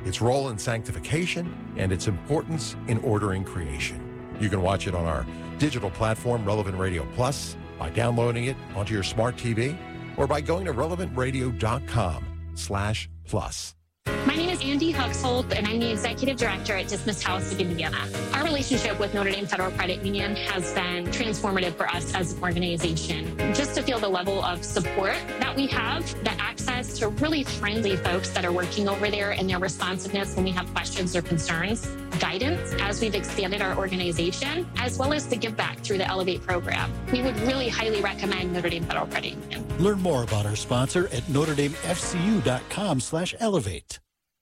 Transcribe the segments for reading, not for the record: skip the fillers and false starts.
its role in sanctification, and its importance in ordering creation. You can watch it on our digital platform, Relevant Radio Plus, by downloading it onto your smart TV, or by going to relevantradio.com/plus. My name is Andy Huxhold, and I'm the Executive Director at Dismissed House of Indiana. Our relationship with Notre Dame Federal Credit Union has been transformative for us as an organization. Just to feel the level of support that we have, the access to really friendly folks that are working over there, and their responsiveness when we have questions or concerns, guidance as we've expanded our organization, as well as the give back through the Elevate program. We would really highly recommend Notre Dame Federal Credit Union. Learn more about our sponsor at NotreDameFCU.com/elevate.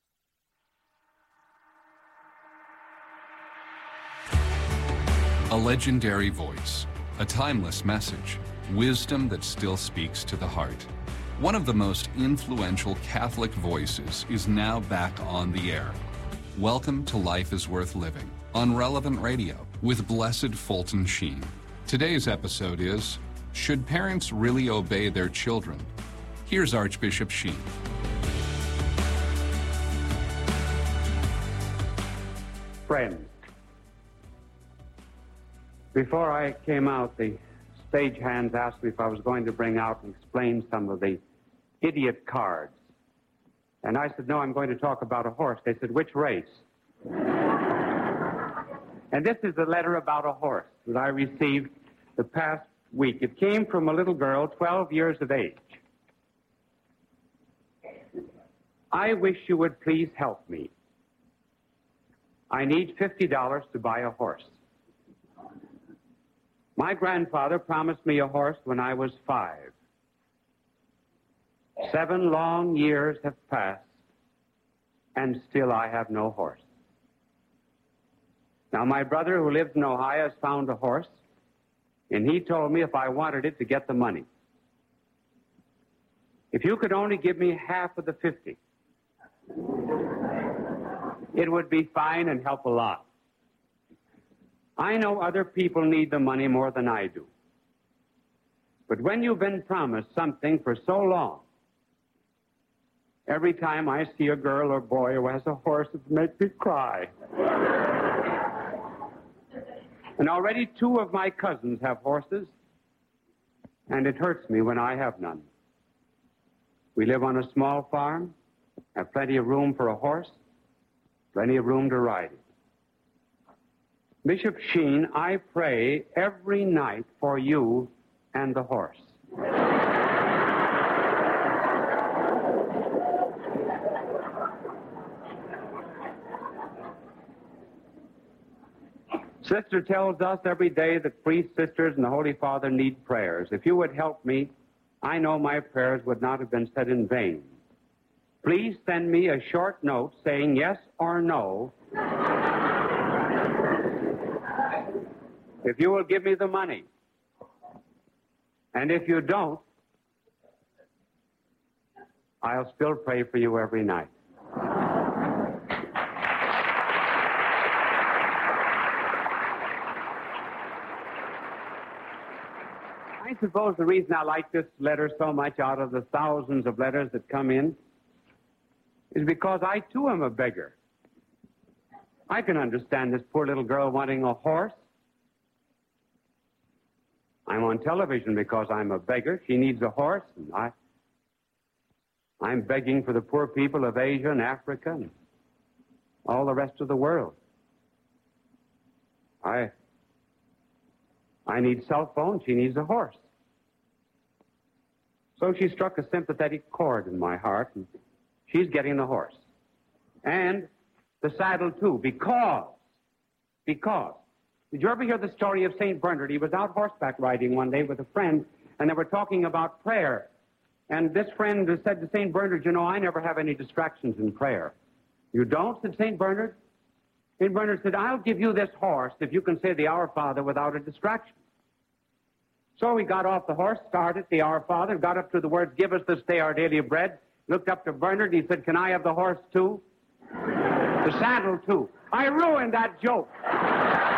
A legendary voice, a timeless message, wisdom that still speaks to the heart. One of the most influential Catholic voices is now back on the air. Welcome to Life is Worth Living on Relevant Radio with Blessed Fulton Sheen. Today's episode is, Should Parents Really Obey Their Children? Here's Archbishop Sheen. Friends, before I came out, the stagehands asked me if I was going to bring out and explain some of the idiot cards. And I said, no, I'm going to talk about a horse. They said, which race? And this is a letter about a horse that I received the past week. It came from a little girl, 12 years of age. I wish you would please help me. I need $50 to buy a horse. My grandfather promised me a horse when I was 5. 7 long years have passed, and still I have no horse. Now, my brother who lives in Ohio has found a horse, and he told me if I wanted it to get the money. If you could only give me half of the 50, it would be fine and help a lot. I know other people need the money more than I do. But when you've been promised something for so long, every time I see a girl or boy who has a horse, it makes me cry. And already 2 of my cousins have horses, and it hurts me when I have none. We live on a small farm, have plenty of room for a horse, plenty of room to ride it. Bishop Sheen, I pray every night for you and the horse. Sister tells us every day that priests, sisters, and the Holy Father need prayers. If you would help me, I know my prayers would not have been said in vain. Please send me a short note saying yes or no if you will give me the money. And if you don't, I'll still pray for you every night. I suppose the reason I like this letter so much out of the thousands of letters that come in is because I, too, am a beggar. I can understand this poor little girl wanting a horse. I'm on television because I'm a beggar. She needs a horse, and I'm begging for the poor people of Asia and Africa and all the rest of the world. I need cell phone. She needs a horse. So she struck a sympathetic chord in my heart, and she's getting the horse. And the saddle, too, because. Did you ever hear the story of St. Bernard? He was out horseback riding one day with a friend, and they were talking about prayer. And this friend said to St. Bernard, you know, I never have any distractions in prayer. You don't? Said St. Bernard. St. Bernard said, I'll give you this horse if you can say the Our Father without a distraction. So he got off the horse, started the Our Father, got up to the words, give us this day our daily bread, looked up to Bernard, and he said, can I have the horse too? The saddle too. I ruined that joke.